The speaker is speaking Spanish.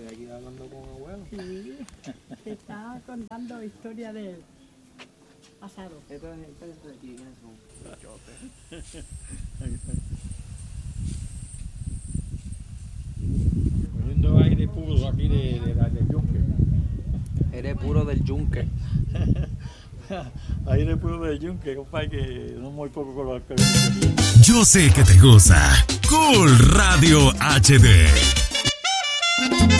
aquí hablando con abuelo. Sí, te estaba contando historia del pasado. Esto es de aquí, ¿quiénes son? Poniendo aire puro aquí del yunque. Eres puro del yunque. Aire puro del yunque, compadre, que no muy poco con los alcaldes. Yo sé que te gusta. Cool Radio HD.